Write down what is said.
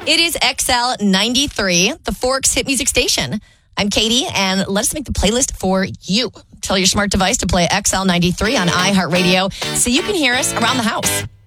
It is XL 93, the Forks Hit Music Station. I'm Katie, and let us make the playlist for you. Tell your smart device to play XL 93 on iHeartRadio so you can hear us around the house.